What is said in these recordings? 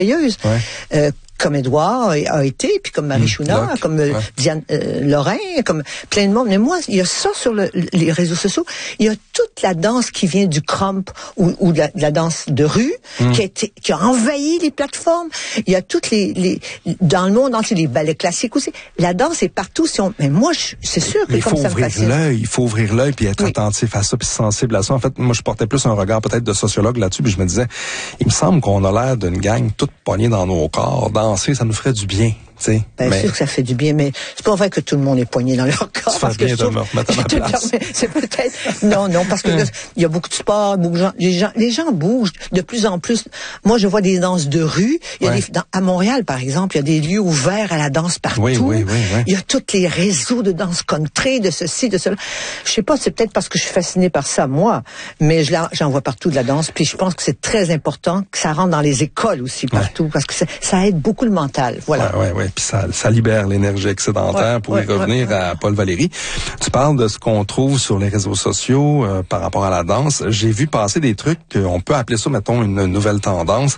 merveilleuse. Comme Édouard a été, puis comme Marie Chouinard, comme Diane Lorrain, comme plein de monde. Mais moi, il y a ça sur les réseaux sociaux. Il y a toute la danse qui vient du crump ou de la danse de rue qui a envahi les plateformes. Il y a toutes dans le monde entier, les ballets classiques aussi. La danse est partout. Mais moi, c'est sûr que comme ça me fascine. Il faut ouvrir l'œil puis être attentif à ça puis sensible à ça. En fait, moi, je portais plus un regard peut-être de sociologue là-dessus puis je me disais, il me semble qu'on a l'air d'une gang toute poignée dans nos corps. Danser, ça nous ferait du bien. Bien sûr que ça fait du bien, mais c'est pas vrai que tout le monde est poigné dans leur corps. Parce que je trouve, c'est peut-être non, parce que il y a beaucoup de sport, les gens bougent de plus en plus. Moi, je vois des danses de rue. Il y a à Montréal, par exemple, il y a des lieux ouverts à la danse partout. Oui. Il y a tous les réseaux de danse country, de ceci, de cela. Je sais pas, c'est peut-être parce que je suis fascinée par ça, moi, mais j'en vois partout de la danse. Puis je pense que c'est très important que ça rentre dans les écoles aussi partout, parce que ça aide beaucoup le mental. Voilà. Puis ça libère l'énergie excédentaire pour y revenir à Paul Valéry. Tu parles de ce qu'on trouve sur les réseaux sociaux par rapport à la danse. J'ai vu passer des trucs, on peut appeler ça, mettons, une nouvelle tendance.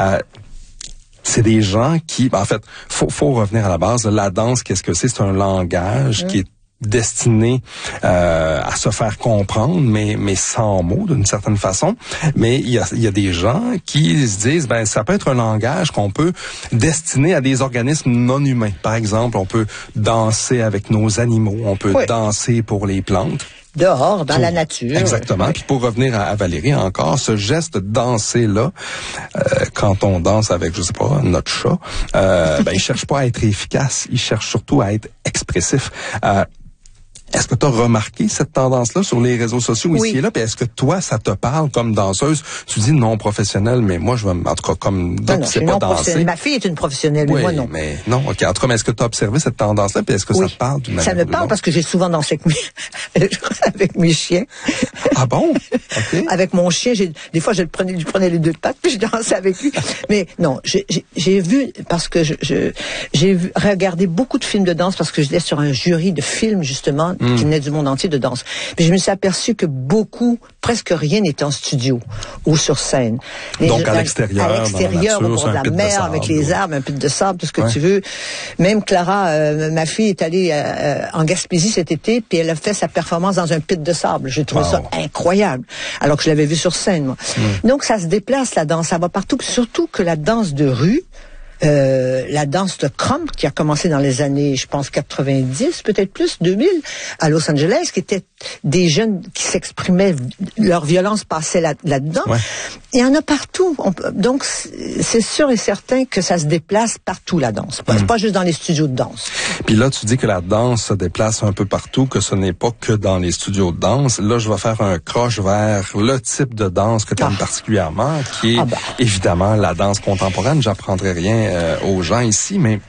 C'est des gens qui, en fait, faut revenir à la base. La danse, qu'est-ce que c'est? C'est un langage qui est destiné à se faire comprendre, mais sans mots d'une certaine façon. Mais il y a des gens qui se disent, ça peut être un langage qu'on peut destiner à des organismes non humains. Par exemple, on peut danser avec nos animaux, on peut danser pour les plantes. Dehors, dans la nature. Exactement. Puis pour revenir à Valérie encore, ce geste danser-là, quand on danse avec, je sais pas, notre chat, il cherche pas à être efficace, il cherche surtout à être expressif. Est-ce que tu as remarqué cette tendance-là sur les réseaux sociaux ici et là? Puis est-ce que toi, ça te parle comme danseuse? Tu dis non professionnelle, mais moi, en tout cas, comme non, c'est pas danser. Ma fille est une professionnelle, mais moi, non. Mais non, OK. En tout cas, mais est-ce que tu as observé cette tendance-là? Puis est-ce que ça te parle d'une manière? Ça me parle parce que j'ai souvent dansé avec mes chiens. Ah bon? OK. Avec mon chien, des fois, je lui prenais les deux pattes, puis je dansais avec lui. Mais non, j'ai vu, parce que j'ai regardé beaucoup de films de danse, parce que j'étais sur un jury de films, justement, qui venaient du monde entier de danse. Puis je me suis aperçu que presque rien n'était en studio ou sur scène. Donc à l'extérieur, au bord de la mer, avec les arbres, un pit de sable, tout ce que tu veux. Même Clara, ma fille, est allée en Gaspésie cet été, puis elle a fait sa performance dans un pit de sable. J'ai trouvé ça incroyable, alors que je l'avais vu sur scène, moi. Donc ça se déplace, la danse, ça va partout, surtout que la danse de rue, la danse de crump qui a commencé dans les années, je pense, 90, peut-être plus, 2000, à Los Angeles, qui étaient des jeunes qui s'exprimaient, leur violence passait là-dedans. Il y en a partout. Donc, c'est sûr et certain que ça se déplace partout, la danse. C'est pas juste dans les studios de danse. Puis là, tu dis que la danse se déplace un peu partout, que ce n'est pas que dans les studios de danse. Là, je vais faire un croche vers le type de danse que tu aimes particulièrement, qui est évidemment la danse contemporaine. J'apprendrai rien aux gens ici, mais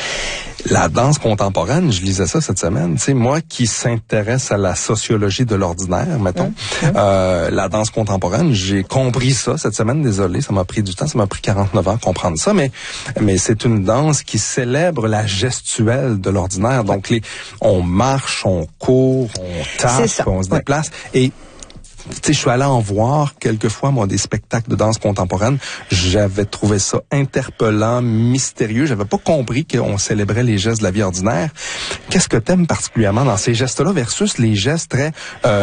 la danse contemporaine, je lisais ça cette semaine, tu sais, moi qui s'intéresse à la sociologie de l'ordinaire, mettons, la danse contemporaine, j'ai compris ça cette semaine, désolé, ça m'a pris du temps, ça m'a pris 49 ans comprendre ça, mais c'est une danse qui célèbre la gestuelle de l'ordinaire, donc on marche, on court, on tape, on se déplace, et tu sais, je suis allé en voir quelquefois, moi, des spectacles de danse contemporaine. J'avais trouvé ça interpellant, mystérieux. J'avais pas compris qu'on célébrait les gestes de la vie ordinaire. Qu'est-ce que t'aimes particulièrement dans ces gestes-là versus les gestes très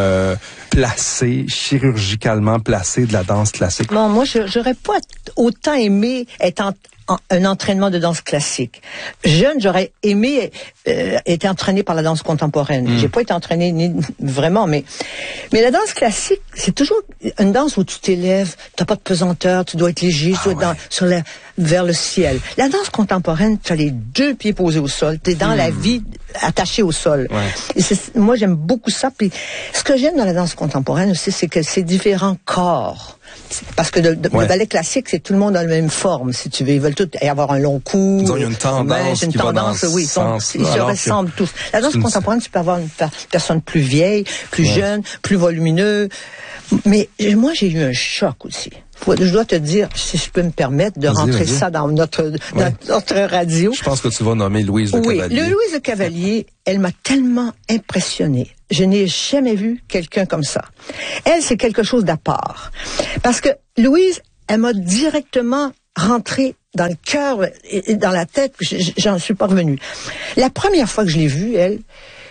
placés, chirurgicalement placés de la danse classique? Bon, moi, j'aurais pas autant aimé être un entraînement de danse classique. Jeune, j'aurais aimé être entraîné par la danse contemporaine. J'ai pas été entraîné vraiment, mais la danse classique, c'est toujours une danse où tu t'élèves, t'as pas de pesanteur, tu dois être léger, tu dois être vers le ciel. La danse contemporaine, tu as les deux pieds posés au sol, t'es dans la vie attaché au sol. Et moi, j'aime beaucoup ça. Puis ce que j'aime dans la danse contemporaine aussi, c'est que c'est différents corps. Parce que le ballet classique, c'est tout le monde a la même forme, si tu veux. Ils veulent tous avoir un long cou. Disons, il y a une tendance qui va dans ce sens. Ils se ressemblent tous. La danse contemporaine, tu peux avoir une personne plus vieille, plus jeune, plus volumineux. Mais moi, j'ai eu un choc aussi. Je dois te dire, si je peux me permettre de rentrer ça dans notre radio. Je pense que tu vas nommer Louise Le Cavalier. Louise Le Cavalier, elle m'a tellement impressionnée. Je n'ai jamais vu quelqu'un comme ça. Elle, c'est quelque chose d'à part. Parce que Louise, elle m'a directement rentré dans le cœur et dans la tête, j'en suis pas revenue. La première fois que je l'ai vue, elle,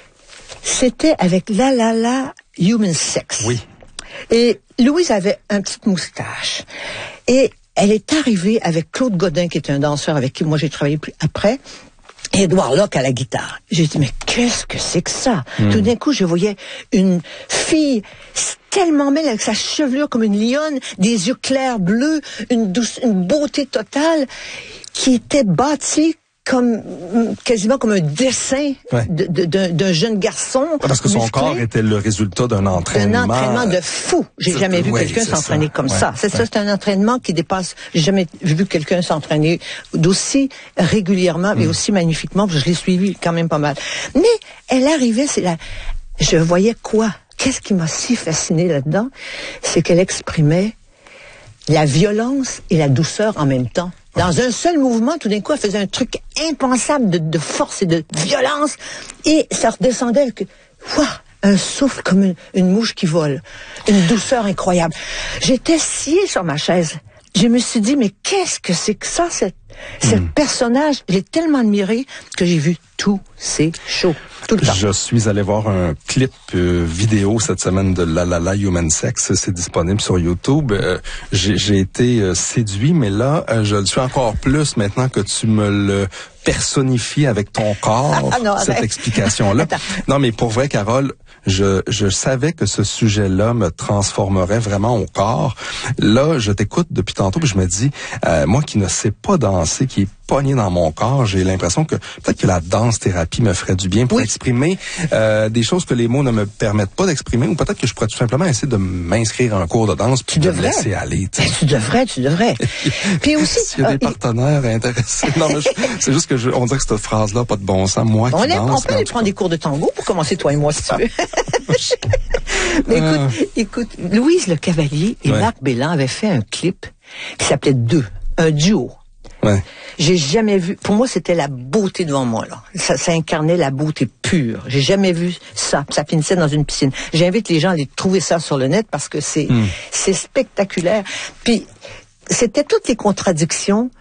c'était avec La La La Human Sex. Oui. Et Louise avait une petite moustache. Et elle est arrivée avec Claude Godin, qui est un danseur avec qui moi j'ai travaillé plus après, et Édouard Locke à la guitare. J'ai dit, mais qu'est-ce que c'est que ça? Tout d'un coup, je voyais une fille tellement belle, avec sa chevelure comme une lionne, des yeux clairs bleus, une beauté totale, qui était bâtie quasiment comme un dessin d'un jeune garçon. Parce que son musclé. corps était le résultat d'un entraînement. Un entraînement de fou. J'ai jamais vu quelqu'un s'entraîner comme ça. C'est un entraînement qui dépasse. J'ai jamais vu quelqu'un s'entraîner d'aussi régulièrement et aussi magnifiquement, parce que je l'ai suivi quand même pas mal. Mais elle arrivait, je voyais quoi? Qu'est-ce qui m'a si fasciné là-dedans? C'est qu'elle exprimait la violence et la douceur en même temps. Dans un seul mouvement, tout d'un coup, elle faisait un truc impensable de force et de violence, et ça redescendait avec un souffle comme une mouche qui vole, une douceur incroyable. J'étais sciée sur ma chaise. Je me suis dit, mais qu'est-ce que c'est que ça, cette personnage? Je l'ai tellement admiré que j'ai vu tous ses shows. Tout le temps. Je suis allé voir un clip vidéo cette semaine de La La La Human Sex. C'est disponible sur YouTube. J'ai été séduit, mais là, je le suis encore plus maintenant que tu me le personnifies avec ton corps, cette explication-là. Non, mais pour vrai, Carole, je savais que ce sujet-là me transformerait vraiment au corps. Là, je t'écoute depuis tantôt, puis je me dis, moi qui ne sais pas danser, qui est pogné dans mon corps, j'ai l'impression que peut-être que la danse-thérapie me ferait du bien pour exprimer des choses que les mots ne me permettent pas d'exprimer, ou peut-être que je pourrais tout simplement essayer de m'inscrire à un cours de danse puis de me laisser aller. Tu devrais. Puis aussi, s'il y a des partenaires intéressés. Non, mais c'est juste que on dirait que cette phrase-là, pas de bon sens. Moi qui danse. On peut aller prendre des cours de tango pour commencer, toi et moi, si tu veux. Mais écoute, Louise Le Cavalier et Marc Belland avaient fait un clip qui s'appelait Deux, un duo. Ouais. J'ai jamais vu. Pour moi, c'était la beauté devant moi, là. Ça incarnait la beauté pure. J'ai jamais vu ça. Ça finissait dans une piscine. J'invite les gens à aller trouver ça sur le net parce que c'est spectaculaire. Puis, c'était toutes les contradictions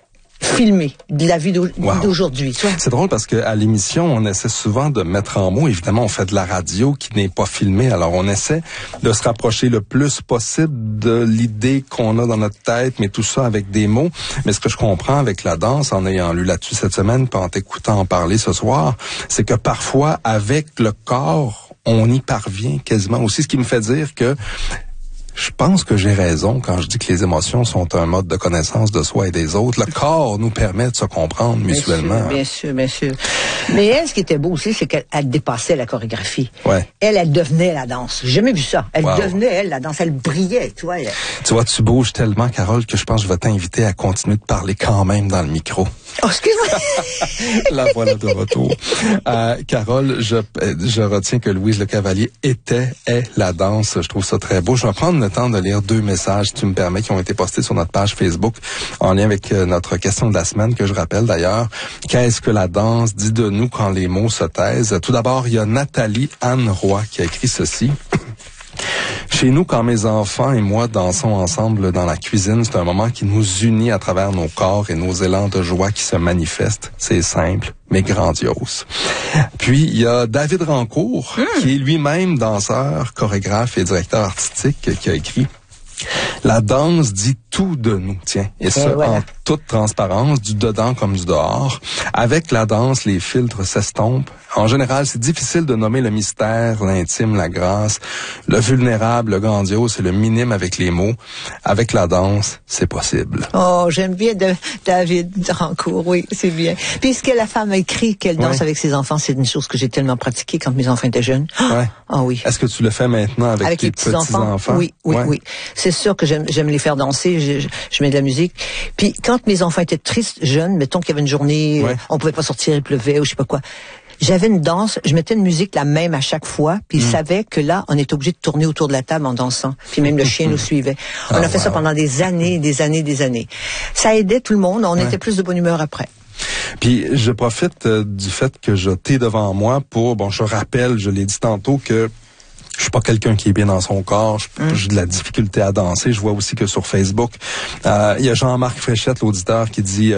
filmé de la vie d'aujourd'hui. C'est drôle parce que à l'émission, on essaie souvent de mettre en mots. Évidemment, on fait de la radio qui n'est pas filmée. Alors, on essaie de se rapprocher le plus possible de l'idée qu'on a dans notre tête, mais tout ça avec des mots. Mais ce que je comprends avec la danse, en ayant lu là-dessus cette semaine, puis en t'écoutant en parler ce soir, c'est que parfois, avec le corps, on y parvient quasiment aussi. Ce qui me fait dire que je pense que j'ai raison quand je dis que les émotions sont un mode de connaissance de soi et des autres. Le corps nous permet de se comprendre mutuellement. Bien sûr. Mais elle, ce qui était beau aussi, c'est qu'elle dépassait la chorégraphie. Ouais. Elle devenait la danse. J'ai jamais vu ça. Elle devenait, elle, la danse. Elle brillait, tu vois. Tu vois, tu bouges tellement, Carole, que je pense que je vais t'inviter à continuer de parler quand même dans le micro. Oh, excuse-moi. La voilà de retour. Carole, je retiens que Louise Le Cavalier est la danse. Je trouve ça très beau. Je vais prendre le temps de lire 2 messages, si tu me permets, qui ont été postés sur notre page Facebook en lien avec notre question de la semaine, que je rappelle d'ailleurs. Qu'est-ce que la danse dit de nous quand les mots se taisent? Tout d'abord, il y a Nathalie Anne Roy qui a écrit ceci. Chez nous, quand mes enfants et moi dansons ensemble dans la cuisine, c'est un moment qui nous unit à travers nos corps et nos élans de joie qui se manifestent. C'est simple, mais grandiose. Puis, il y a David Rancourt, qui est lui-même danseur, chorégraphe et directeur artistique, qui a écrit « La danse dit tout de nous, tiens, et ça en toute transparence, du dedans comme du dehors. Avec la danse, les filtres s'estompent. En général, c'est difficile de nommer le mystère, l'intime, la grâce, le vulnérable, le grandiose et le minime avec les mots. Avec la danse, c'est possible. » Oh, j'aime bien David Rancourt, oui, c'est bien. Puis ce que la femme a écrit, qu'elle danse avec ses enfants, c'est une chose que j'ai tellement pratiquée quand mes enfants étaient jeunes. Ah oui. Est-ce que tu le fais maintenant avec tes petits-enfants? Oui. C'est sûr que j'aime les faire danser, je mets de la musique. Puis quand mes enfants étaient tristes, jeunes, mettons qu'il y avait une journée, on pouvait pas sortir, il pleuvait ou je sais pas quoi. J'avais une danse, je mettais une musique la même à chaque fois, puis ils savaient que là, on était obligé de tourner autour de la table en dansant. Puis même le chien nous suivait. On a fait ça pendant des années. Ça aidait tout le monde, on était plus de bonne humeur après. Puis je profite du fait que je t'ai devant moi pour, je rappelle, je l'ai dit tantôt, que Je suis pas quelqu'un qui est bien dans son corps. J'ai de la difficulté à danser. Je vois aussi que sur Facebook, il y a Jean-Marc Fréchette, l'auditeur, qui dit